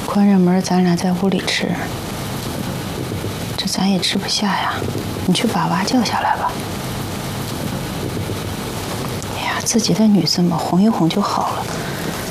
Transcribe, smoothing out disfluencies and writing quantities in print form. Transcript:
关着门，咱俩在屋里吃，这咱也吃不下呀。你去把娃叫下来吧。哎呀，自己的女子嘛，哄一哄就好了。